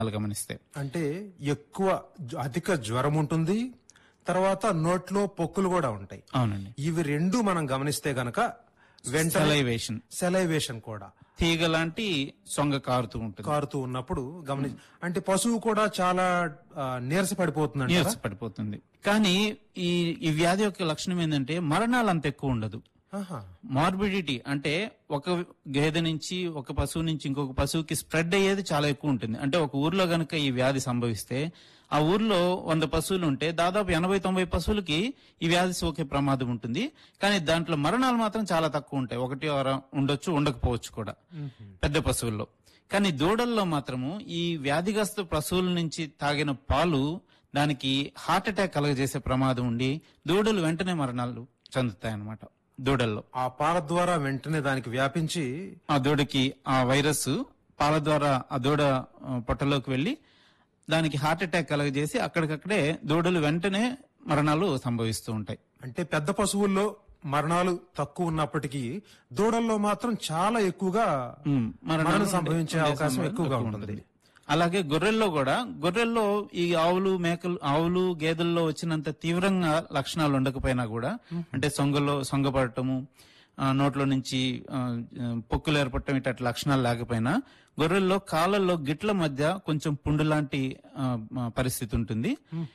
గమనిస్తే. అంటే ఎక్కువ అధిక జ్వరం ఉంటుంది, తర్వాత నోట్లో పొక్కులు కూడా ఉంటాయి. అవునండి. ఇవి రెండు మనం గమనిస్తే గనక వెంటనే సెలైవేషన్ కూడా తీగ లాంటి సొంగ కారుతూ ఉన్నప్పుడు అంటే పశువు కూడా చాలా నీరసపడిపోతుంది. కానీ ఈ వ్యాధి యొక్క లక్షణం ఏంటంటే మరణాలు అంత ఎక్కువ ఉండదు. మార్బిడిటీ అంటే ఒక గేదె నుంచి ఒక పశువు నుంచి ఇంకొక పశువుకి స్ప్రెడ్ అయ్యేది చాలా ఎక్కువ ఉంటుంది. అంటే ఒక ఊర్లో గనక ఈ వ్యాధి సంభవిస్తే ఆ ఊర్లో 100 పశువులు ఉంటే దాదాపు 80-90 పశువులకి ఈ వ్యాధి సోకే ప్రమాదం ఉంటుంది. కానీ దాంట్లో మరణాలు మాత్రం చాలా తక్కువ ఉంటాయి. 1 ఉండొచ్చు, ఉండకపోవచ్చు కూడా పెద్ద పశువుల్లో. కానీ దూడల్లో మాత్రము ఈ వ్యాధిగ్రస్త పశువుల నుంచి తాగిన పాలు దానికి హార్ట్ అటాక్ కలగజేసే ప్రమాదం ఉండి దూడలు వెంటనే మరణాలు చెందుతాయన్నమాట. దూడల్లో ఆ పాల ద్వారా వెంటనే దానికి వ్యాపించి ఆ దూడకి ఆ వైరస్ పాల ద్వారా ఆ దూడ పొట్టలోకి వెళ్లి దానికి హార్ట్ అటాక్ కలగజేసి అక్కడికక్కడే దూడలు వెంటనే మరణాలు సంభవిస్తూ ఉంటాయి. అంటే పెద్ద పశువుల్లో మరణాలు తక్కువ ఉన్నప్పటికీ దూడల్లో మాత్రం చాలా ఎక్కువగా మరణం సంభవించే అవకాశం ఎక్కువగా ఉంటుంది. అలాగే గొర్రెల్లో ఈ ఆవులు గేదెల్లో వచ్చినంత తీవ్రంగా లక్షణాలు ఉండకపోయినా కూడా అంటే సొంగపడటము, నోట్లో నుంచి పొక్కులు ఏర్పడటం ఇట్లా లక్షణాలు లేకపోయినా గొర్రెల్లో కాళ్ళల్లో గిట్ల మధ్య కొంచెం పుండు లాంటి పరిస్థితి ఉంటుంది.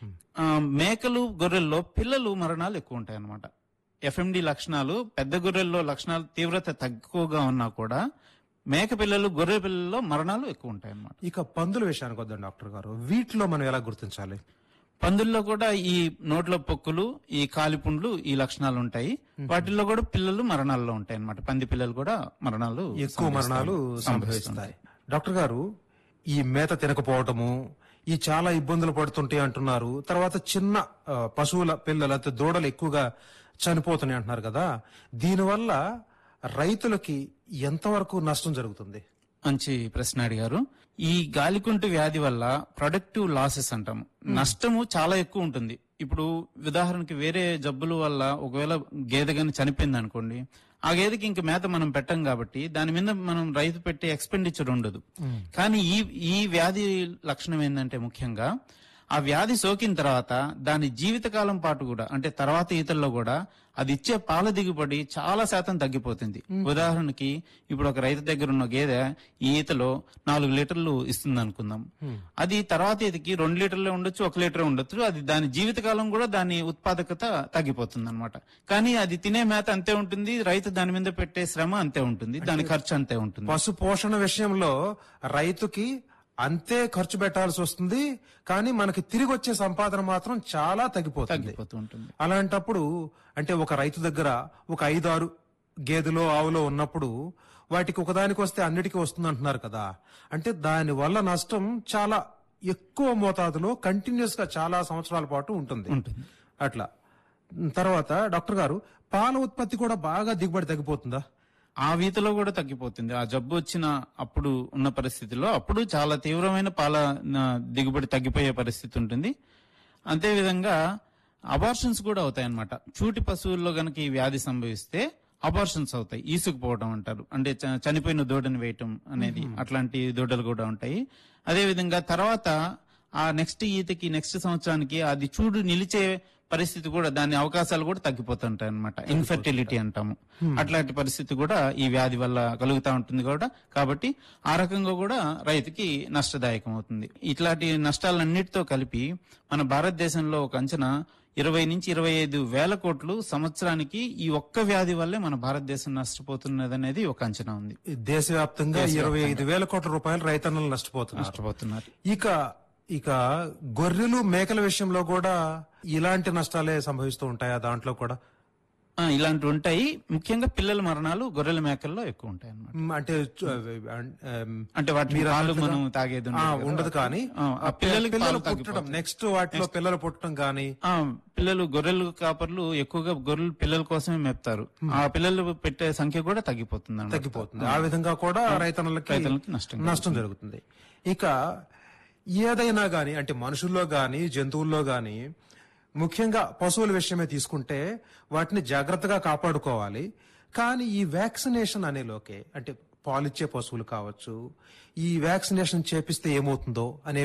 మేకలు గొర్రెల్లో పిల్లలు మరణాలు ఎక్కువ ఉంటాయి అన్నమాట. ఎఫ్ఎండి లక్షణాలు పెద్ద గొర్రెల్లో లక్షణాలు తీవ్రత తక్కువగా ఉన్నా కూడా మేక పిల్లలు గొర్రె పిల్లల్లో మరణాలు ఎక్కువ ఉంటాయి అన్నమాట. ఇక పందుల విషయానికి వద్దాం డాక్టర్ గారు, వీటిలో మనం ఎలా గుర్తించాలి? పందుల్లో కూడా ఈ నోట్ల పొక్కులు, ఈ కాలిపుండ్లు ఈ లక్షణాలు ఉంటాయి. వాటిల్లో కూడా పిల్లలు మరణాల్లో ఉంటాయి అన్నమాట. పంది పిల్లలు కూడా ఎక్కువ మరణాలు సంభవిస్తాయి. డాక్టర్ గారు, ఈ మేత తినకపోవటము ఈ చాలా ఇబ్బందులు పడుతుంటాయి అంటున్నారు. తర్వాత చిన్న పశువుల పిల్లలు అంటే దూడలు ఎక్కువగా చనిపోతున్నాయి అంటున్నారు కదా, దీనివల్ల రైతులకి ఎంతవరకు నష్టం జరుగుతుంది? మంచి ప్రశ్న అడిగారు. ఈ గాలికుంటు వ్యాధి వల్ల ప్రొడక్టివ్ లాసెస్ అంటాము, నష్టము చాలా ఎక్కువ ఉంటుంది. ఇప్పుడు ఉదాహరణకి వేరే జబ్బుల వల్ల ఒకవేళ గేదె గాని చనిపోయింది అనుకోండి, ఆ గేదెకి ఇంక మేత మనం పెట్టం కాబట్టి దాని మీద మనం రైతు పెట్టే ఎక్స్పెండిచర్ ఉండదు. కానీ ఈ వ్యాధి లక్షణం ఏంటంటే ముఖ్యంగా ఆ వ్యాధి సోకిన తర్వాత దాని జీవితకాలం పాటు కూడా అంటే తర్వాత ఈతల్లో కూడా అది ఇచ్చే పాల దిగుబడి చాలా శాతం తగ్గిపోతుంది. ఉదాహరణకి ఇప్పుడు ఒక రైతు దగ్గర ఉన్న గేదె ఈ ఈతలో 4 లీటర్లు ఇస్తుంది అనుకుందాం. అది తర్వాత ఈతకి 2 లీటర్లే ఉండొచ్చు, 1 లీటర్ ఉండొచ్చు. అది దాని జీవితకాలం కూడా దాని ఉత్పాదకత తగ్గిపోతుంది అనమాట. కానీ అది తినే మేత అంతే ఉంటుంది, రైతు దాని మీద పెట్టే శ్రమ అంతే ఉంటుంది, దాని ఖర్చు అంతే ఉంటుంది. పశు పోషణ విషయంలో రైతుకి అంతే ఖర్చు పెట్టాల్సి వస్తుంది, కానీ మనకి తిరిగి వచ్చే సంపాదన మాత్రం చాలా తగ్గిపోతుంది. అలాంటప్పుడు అంటే ఒక రైతు దగ్గర ఒక 5-6 గేదెలో ఆవులో ఉన్నప్పుడు వాటికి ఒకదానికి వస్తే అన్నిటికీ వస్తుంది అంటున్నారు కదా, అంటే దాని వల్ల నష్టం చాలా ఎక్కువ మోతాదులో కంటిన్యూస్ గా చాలా సంవత్సరాల పాటు ఉంటుంది. అట్లా తర్వాత డాక్టర్ గారు, పాల ఉత్పత్తి కూడా బాగా దిగుబడి తగ్గిపోతుందా? ఆ వీతలో కూడా తగ్గిపోతుంది. ఆ జబ్బు వచ్చిన అప్పుడు ఉన్న పరిస్థితిలో అప్పుడు చాలా తీవ్రమైన పాల దిగుబడి తగ్గిపోయే పరిస్థితి ఉంటుంది. అంతేవిధంగా అబార్షన్స్ కూడా అవుతాయి అన్నమాట. చూటి పశువుల్లో గనక ఈ వ్యాధి సంభవిస్తే అబార్షన్స్ అవుతాయి, ఈసుకుపోవడం అంటారు, అంటే చనిపోయిన దూడని వేయటం అనేది, అట్లాంటి దూడలు కూడా ఉంటాయి. అదేవిధంగా తర్వాత ఆ నెక్స్ట్ ఈతకి నెక్స్ట్ సంవత్సరానికి అది చూడు నిలిచే పరిస్థితి కూడా దాని అవకాశాలు కూడా తగ్గిపోతుంటాయి అనమాట. ఇన్ఫెర్టిలిటీ అంటాము. అట్లాంటి పరిస్థితి కూడా ఈ వ్యాధి వల్ల కలుగుతా ఉంటుంది కూడా. కాబట్టి ఆ రకంగా కూడా రైతుకి నష్టదాయకం అవుతుంది. ఇట్లాంటి నష్టాలన్నిటితో కలిపి మన భారతదేశంలో ఒక అంచనా 20-25 వేల కోట్లు సంవత్సరానికి ఈ ఒక్క వ్యాధి వల్లే మన భారతదేశం నష్టపోతున్నదనేది ఒక అంచనా ఉంది. దేశవ్యాప్తంగా 25 వేల కోట్ల రూపాయలు రైతన్నలు నష్టపోతున్నారు. ఇక గొర్రెలు మేకల విషయంలో కూడా ఇలాంటి నష్టాలే సంభవిస్తూ ఉంటాయా? దాంట్లో కూడా ఇలాంటివి ఉంటాయి. ముఖ్యంగా పిల్లల మరణాలు గొర్రెల మేకల్లో ఎక్కువ ఉంటాయి అన్నమాట. అంటే వాటి పాలు మనం తాగేది ఉండదు, కానీ పిల్లలు పుట్టడం నెక్స్ట్ వాటిలో పిల్లలు పుట్టడం కానీ పిల్లలు గొర్రెలు కాపర్లు ఎక్కువగా గొర్రెలు పిల్లల కోసమే మేపుతారు. ఆ పిల్లలు పెట్టే సంఖ్య కూడా తగ్గిపోతుంది. ఆ విధంగా కూడా రైతన్నలకి నష్టం జరుగుతుంది. ఇక ఏదైనా గాని అంటే మనుషుల్లో గాని జంతువుల్లో గాని ముఖ్యంగా పశువుల విషయమే తీసుకుంటే వాటిని జాగ్రత్తగా కాపాడుకోవాలి. కానీ ఈ వ్యాక్సినేషన్ అనేలోకే అంటే పాలిచ్చే పశువులు కావచ్చు, ఈ వ్యాక్సినేషన్ చేపిస్తే ఏమవుతుందో అనే